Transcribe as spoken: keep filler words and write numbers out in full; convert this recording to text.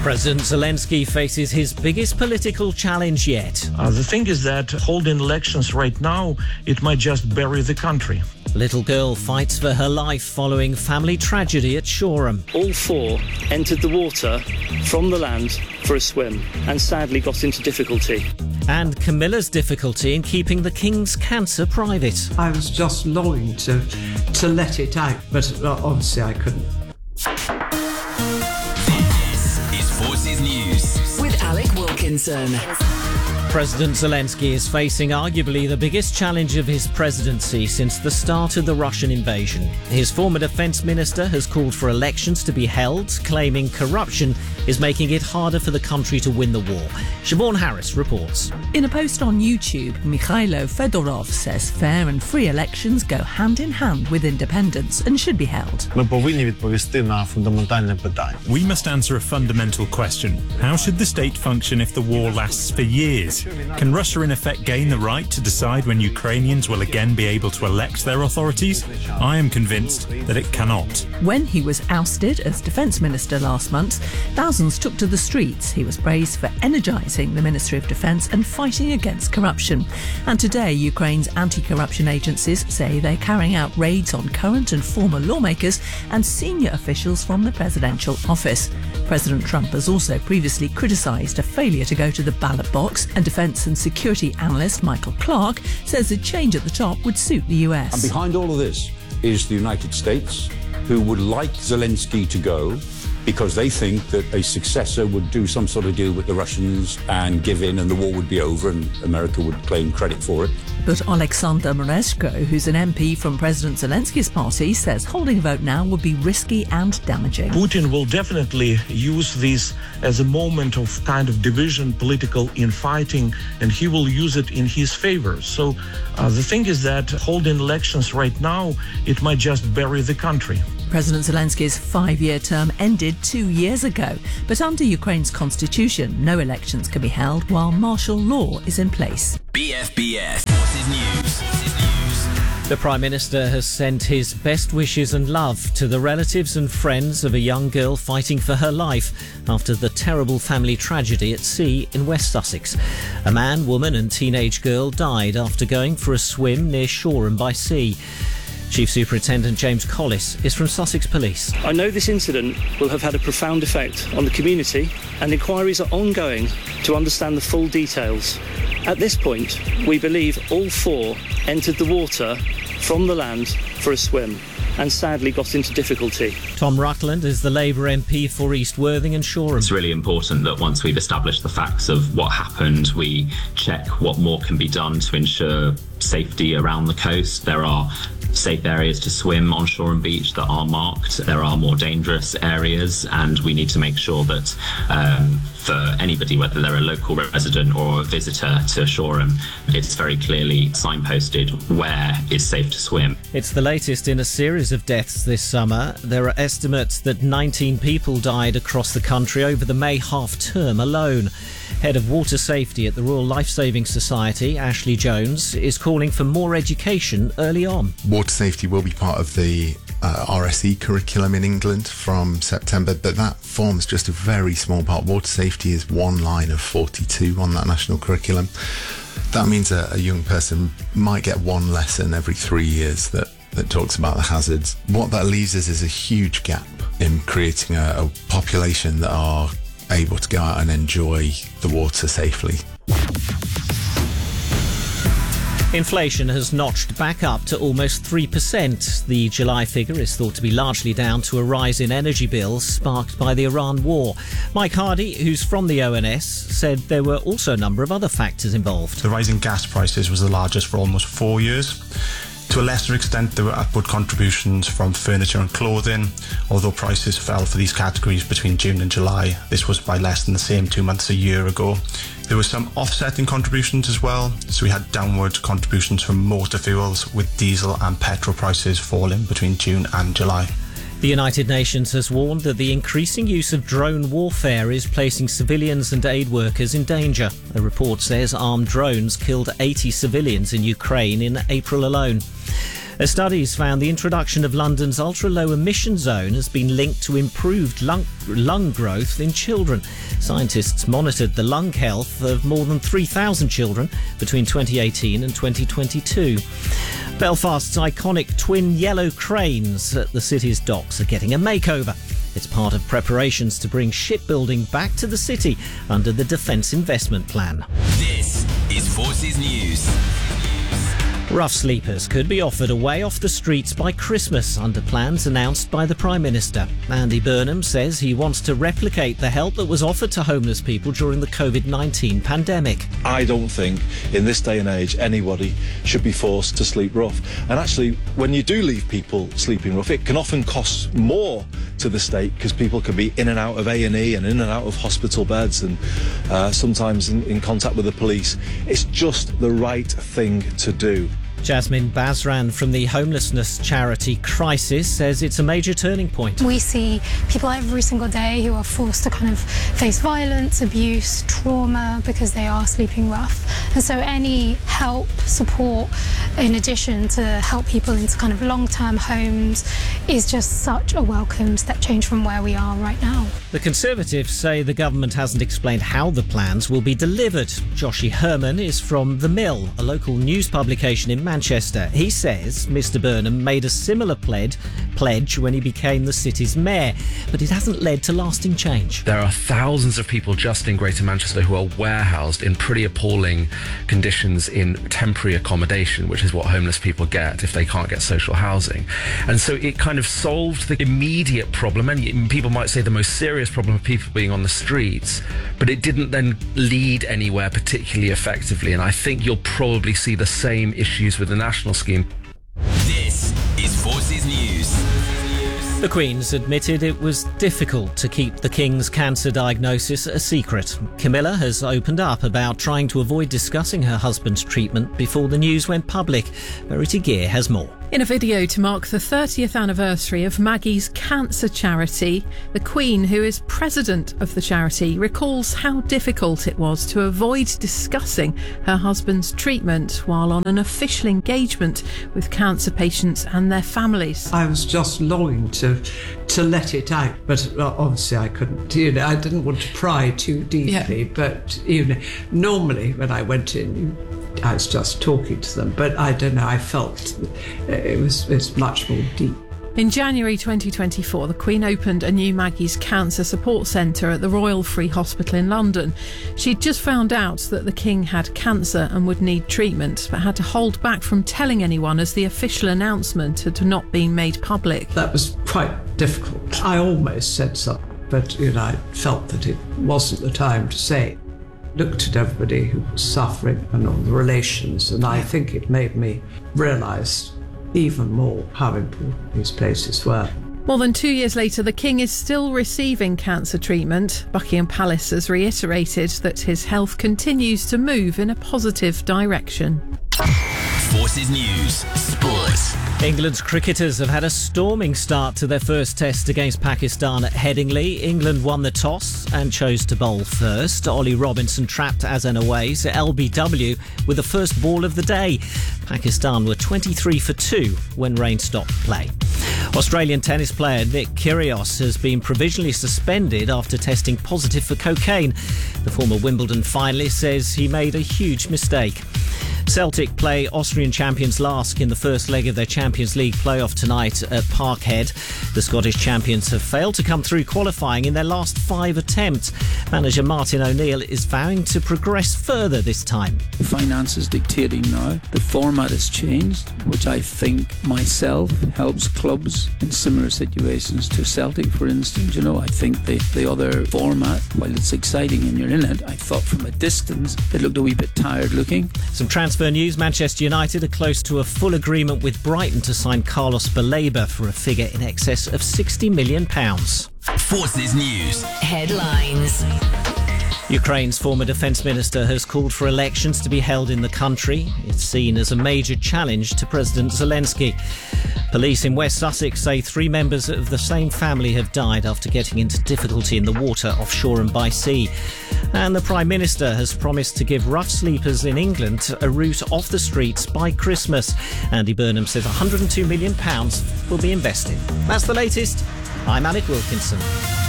President Zelensky faces his biggest political challenge yet. Uh, the thing is that holding elections right now, it might just bury the country. Little girl fights for her life following family tragedy at Shoreham. All four entered the water from the land for a swim and sadly got into difficulty. And Camilla's difficulty in keeping the King's cancer private. I was just longing to, to let it out, but uh, obviously I couldn't. This is Forces News with Alec Wilkinson. President Zelensky is facing arguably the biggest challenge of his presidency since the start of the Russian invasion. His former defence minister has called for elections to be held, claiming corruption is making it harder for the country to win the war. Siobhan Harris reports. In a post on YouTube, Mikhailo Fedorov says fair and free elections go hand in hand with independence and should be held. We must answer a fundamental question. How should the state function if the war lasts for years? Can Russia in effect gain the right to decide when Ukrainians will again be able to elect their authorities? I am convinced that it cannot. When he was ousted as defence minister last month, thousands took to the streets. He was praised for energising the Ministry of Defence and fighting against corruption. And today, Ukraine's anti-corruption agencies say they're carrying out raids on current and former lawmakers and senior officials from the presidential office. President Trump has also previously criticised a failure to go to the ballot box, and defence and security analyst Michael Clark says a change at the top would suit the U S. And behind all of this is the United States, who would like Zelensky to go because they think that a successor would do some sort of deal with the Russians and give in and the war would be over and America would claim credit for it. But Alexander Mereshko, who's an M P from President Zelensky's party, says holding a vote now would be risky and damaging. Putin will definitely use this as a moment of kind of division, political infighting, and he will use it in his favor. So uh, the thing is that holding elections right now, it might just bury the country. President Zelensky's five-year term ended two years ago, but under Ukraine's constitution, no elections can be held while martial law is in place. B F B S Forces News. The Prime Minister has sent his best wishes and love to the relatives and friends of a young girl fighting for her life after the terrible family tragedy at sea in West Sussex. A man, woman and teenage girl died after going for a swim near Shoreham by sea. Chief Superintendent James Collis is from Sussex Police. I know this incident will have had a profound effect on the community, and inquiries are ongoing to understand the full details. At this point, we believe all four entered the water from the land for a swim and sadly got into difficulty. Tom Rutland is the Labour M P for East Worthing and Shoreham. It's really important that once we've established the facts of what happened, we check what more can be done to ensure safety around the coast. There are safe areas to swim on Shoreham Beach that are marked. There are more dangerous areas, and we need to make sure that um, for anybody, whether they're a local resident or a visitor to Shoreham, it's very clearly signposted where is safe to swim. It's the latest in a series of deaths this summer. There are estimates that nineteen people died across the country over the May half-term alone. Head of Water Safety at the Royal Lifesaving Society, Ashley Jones, is calling for more education early on. Water safety will be part of the uh, R S E curriculum in England from September, but that forms just a very small part. Water safety is one line of forty-two on that national curriculum. That means a, a young person might get one lesson every three years that, that talks about the hazards. What that leaves us is a huge gap in creating a, a population that are able to go out and enjoy the water safely. Inflation has notched back up to almost three percent. The July figure is thought to be largely down to a rise in energy bills sparked by the Iran war. Mike Hardy, who's from the O N S, said there were also a number of other factors involved. The rise in gas prices was the largest for almost four years. To a lesser extent, there were upward contributions from furniture and clothing. Although prices fell for these categories between June and July, this was by less than the same two months a year ago. There were some offsetting contributions as well. So we had downward contributions from motor fuels, with diesel and petrol prices falling between June and July. The United Nations has warned that the increasing use of drone warfare is placing civilians and aid workers in danger. A report says armed drones killed eighty civilians in Ukraine in April alone. A study's found the introduction of London's ultra-low emission zone has been linked to improved lung, lung growth in children. Scientists monitored the lung health of more than three thousand children between twenty eighteen and twenty twenty-two. Belfast's iconic twin yellow cranes at the city's docks are getting a makeover. It's part of preparations to bring shipbuilding back to the city under the Defence Investment Plan. This is Forces News. Rough sleepers could be offered a way off the streets by Christmas under plans announced by the Prime Minister. Andy Burnham says he wants to replicate the help that was offered to homeless people during the covid nineteen pandemic. I don't think in this day and age anybody should be forced to sleep rough. And actually, when you do leave people sleeping rough, it can often cost more to the state because people can be in and out of A and E and in and out of hospital beds and uh, sometimes in, in contact with the police. It's just the right thing to do. Jasmine Basran from the homelessness charity Crisis says it's a major turning point. We see people every single day who are forced to kind of face violence, abuse, trauma because they are sleeping rough. And so any help, support, in addition to help people into kind of long-term homes is just such a welcome step change from where we are right now. The Conservatives say the government hasn't explained how the plans will be delivered. Joshi Herman is from The Mill, a local news publication in Manchester. He says Mr Burnham made a similar pledge, pledge when he became the city's mayor, but it hasn't led to lasting change. There are thousands of people just in Greater Manchester who are warehoused in pretty appalling conditions in temporary accommodation, which is what homeless people get if they can't get social housing. And so it kind of solved the immediate problem, and people might say the most serious problem of people being on the streets, but it didn't then lead anywhere particularly effectively. And I think you'll probably see the same issues with the national scheme. This is Forces News. The Queen's admitted it was difficult to keep the King's cancer diagnosis a secret. Camilla has opened up about trying to avoid discussing her husband's treatment before the news went public. Verity Gear has more. In a video to mark the thirtieth anniversary of Maggie's cancer charity, the Queen, who is president of the charity, recalls how difficult it was to avoid discussing her husband's treatment while on an official engagement with cancer patients and their families. I was just longing to to let it out, but obviously I couldn't. You know, I didn't want to pry too deeply, yeah. But you know, normally when I went in, I was just talking to them, but I don't know, I felt it was, it was much more deep. In January twenty twenty-four, the Queen opened a new Maggie's Cancer Support Centre at the Royal Free Hospital in London. She'd just found out that the King had cancer and would need treatment, but had to hold back from telling anyone as the official announcement had not been made public. That was quite difficult. I almost said something, but you know, I felt that it wasn't the time to say. Looked at everybody who was suffering and all the relations, and I think it made me realise even more how important these places were. More than two years later, the King is still receiving cancer treatment. Buckingham Palace has reiterated that his health continues to move in a positive direction. Forces News Sports. England's cricketers have had a storming start to their first test against Pakistan at Headingley. England won the toss and chose to bowl first. Ollie Robinson trapped Azan Awais at L B W with the first ball of the day. Pakistan were twenty-three for two when rain stopped play. Australian tennis player Nick Kyrgios has been provisionally suspended after testing positive for cocaine. The former Wimbledon finalist says he made a huge mistake. Celtic play Austrian champions Lask in the first leg of their Champions League playoff tonight at Parkhead. The Scottish champions have failed to come through qualifying in their last five attempts. Manager Martin O'Neill is vowing to progress further this time. The finance is dictating now. The format has changed, which I think myself helps clubs in similar situations to Celtic, for instance. You know, I think the, the other format, while it's exciting and you're in it, I thought from a distance it looked a wee bit tired looking. Some transfer news. Manchester United are close to a full agreement with Brighton to sign Carlos Baleba for a figure in excess of sixty million pounds. Forces News Headlines. Ukraine's former defence minister has called for elections to be held in the country. It's seen as a major challenge to President Zelensky. Police in West Sussex say three members of the same family have died after getting into difficulty in the water offshore and by sea. And the Prime Minister has promised to give rough sleepers in England a route off the streets by Christmas. Andy Burnham says one hundred two million pounds will be invested. That's the latest. I'm Alec Wilkinson.